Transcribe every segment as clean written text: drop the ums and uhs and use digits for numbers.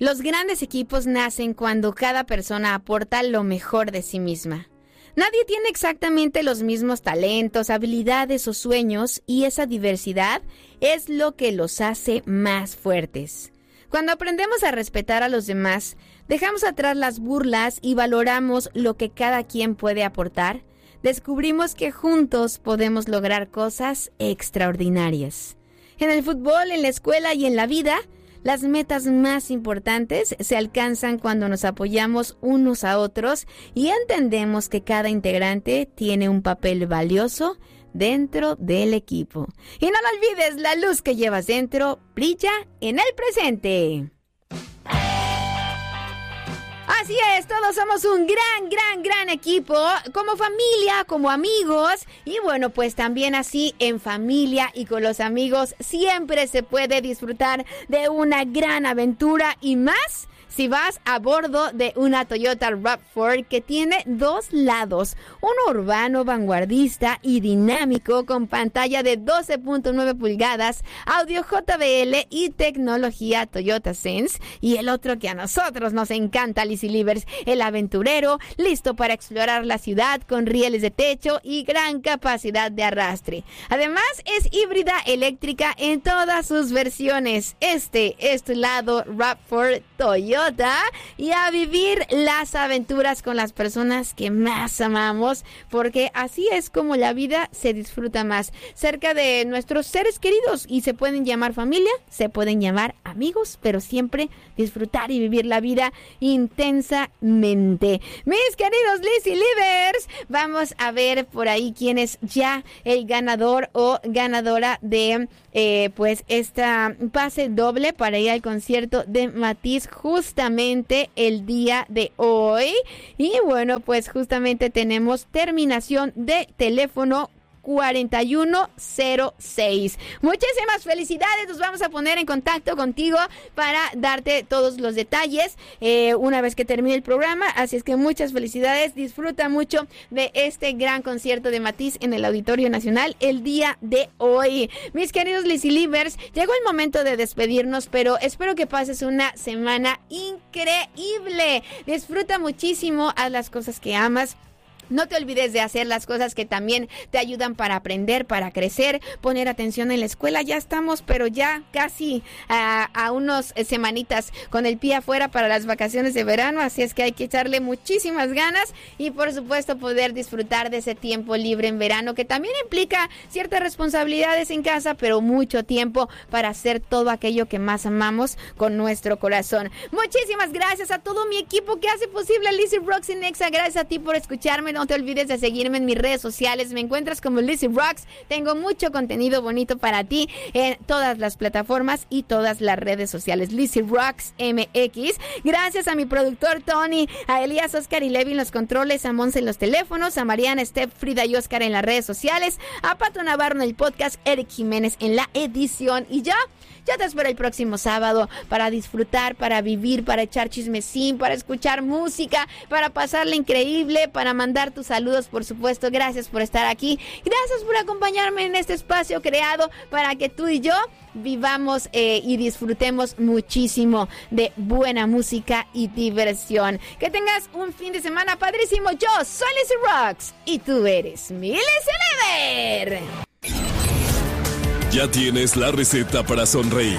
Los grandes equipos nacen cuando cada persona aporta lo mejor de sí misma. Nadie tiene exactamente los mismos talentos, habilidades o sueños, y esa diversidad es lo que los hace más fuertes. Cuando aprendemos a respetar a los demás, dejamos atrás las burlas y valoramos lo que cada quien puede aportar, descubrimos que juntos podemos lograr cosas extraordinarias. En el fútbol, en la escuela y en la vida, las metas más importantes se alcanzan cuando nos apoyamos unos a otros y entendemos que cada integrante tiene un papel valioso dentro del equipo. Y no lo olvides, la luz que llevas dentro brilla en el presente. Así es, todos somos un gran equipo, como familia, como amigos, y bueno, pues también así en familia y con los amigos siempre se puede disfrutar de una gran aventura, y más si vas a bordo de una Toyota RAV4 que tiene dos lados, uno urbano, vanguardista y dinámico con pantalla de 12.9 pulgadas, audio JBL y tecnología Toyota Sense, y el otro que a nosotros nos encanta, Lizzy Livers, el aventurero, listo para explorar la ciudad con rieles de techo y gran capacidad de arrastre. Además es híbrida eléctrica en todas sus versiones. Este es tu lado RAV4 Toyota, y a vivir las aventuras con las personas que más amamos, porque así es como la vida se disfruta más, cerca de nuestros seres queridos, y se pueden llamar familia, se pueden llamar amigos, pero siempre disfrutar y vivir la vida intensamente. Mis queridos Lizzy Livers, vamos a ver por ahí quién es ya el ganador o ganadora de pues esta pase doble para ir al concierto de Matiz justamente el día de hoy. Y bueno, pues justamente tenemos terminación de teléfono 4106. Muchísimas felicidades, nos vamos a poner en contacto contigo para darte todos los detalles una vez que termine el programa, así es que muchas felicidades, disfruta mucho de este gran concierto de Matiz en el Auditorio Nacional el día de hoy. Mis queridos Lizzy Livers, llegó el momento de despedirnos, pero espero que pases una semana increíble, disfruta muchísimo, haz las cosas que amas. No te olvides de hacer las cosas que también te ayudan para aprender, para crecer, poner atención en la escuela. Ya estamos, pero ya casi a unos semanitas con el pie afuera para las vacaciones de verano, así es que hay que echarle muchísimas ganas y por supuesto poder disfrutar de ese tiempo libre en verano, que también implica ciertas responsabilidades en casa, pero mucho tiempo para hacer todo aquello que más amamos con nuestro corazón. Muchísimas gracias a todo mi equipo que hace posible Lizzy Rocks en Exa. Gracias a ti por escucharme. No te olvides de seguirme en mis redes sociales. Me encuentras como Lizzy Rocks. Tengo mucho contenido bonito para ti en todas las plataformas y todas las redes sociales. Lizzy Rocks MX. Gracias a mi productor Tony, a Elías, Oscar y Levi en los controles, a Monse en los teléfonos, a Mariana, Steph, Frida y Oscar en las redes sociales, a Pato Navarro en el podcast, Eric Jiménez en la edición. Y yo te espero el próximo sábado para disfrutar, para vivir, para echar chismecín, para escuchar música, para pasarla increíble, para mandar tus saludos, por supuesto. Gracias por estar aquí. Gracias por acompañarme en este espacio creado para que tú y yo vivamos y disfrutemos muchísimo de buena música y diversión. Que tengas un fin de semana padrísimo. Yo soy Lizzy Rocks y tú eres mi Lizzy Liver. Ya tienes la receta para sonreír.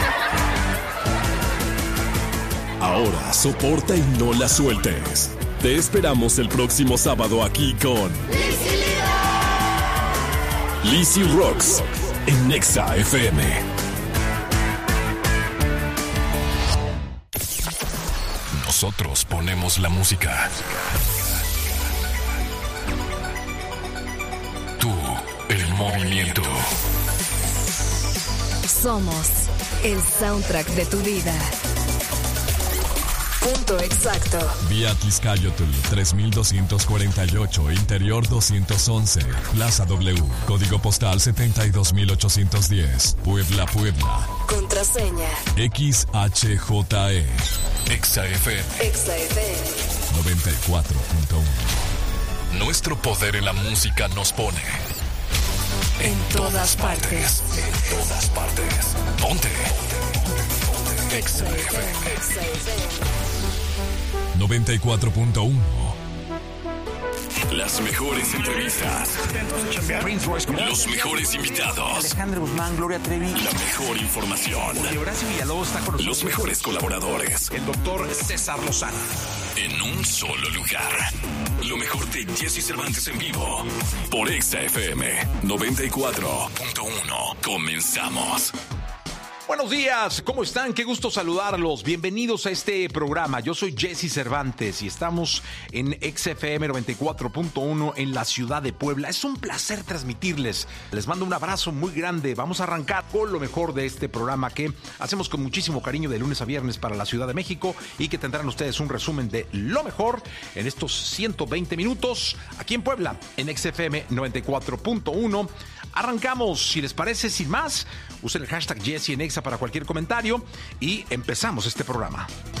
Ahora soporta y no la sueltes. Te esperamos el próximo sábado aquí con Lizzy Rocks en Exa FM. Nosotros ponemos la música. Tú, el movimiento. Somos el soundtrack de tu vida. Punto exacto. Vía Tizcayotl 3248, Interior 211, Plaza W, Código Postal 72810, Puebla, Puebla. Contraseña XHJE. Exa FM. Exa FM 94.1. Nuestro poder en la música nos pone en todas partes. En todas partes. Ponte Exa FM 94.1. Las mejores entrevistas. Los mejores invitados. Alejandro Guzmán, Gloria Trevi. La mejor información. Horacio Villalobos está con nosotros. Los mejores colaboradores. El doctor César Lozano. En un solo lugar. Lo mejor de Jesse Cervantes en vivo. Por Exa FM 94.1. Comenzamos. Buenos días, ¿cómo están? Qué gusto saludarlos. Bienvenidos a este programa. Yo soy Jesse Cervantes y estamos en XFM 94.1 en la ciudad de Puebla. Es un placer transmitirles. Les mando un abrazo muy grande. Vamos a arrancar con lo mejor de este programa que hacemos con muchísimo cariño de lunes a viernes para la Ciudad de México y que tendrán ustedes un resumen de lo mejor en estos 120 minutos aquí en Puebla, en XFM 94.1. Arrancamos, si les parece, sin más, usen el hashtag Jesse en Exa para cualquier comentario y empezamos este programa.